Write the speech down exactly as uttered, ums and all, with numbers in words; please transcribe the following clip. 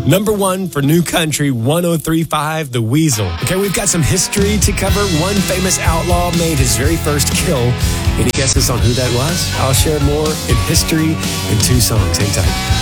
Number one for New Country one oh three point five, The Weasel. Okay, we've got some history to cover. One famous outlaw made his very first kill. Any guesses on who that was? I'll share more in history in two songs. Hang tight.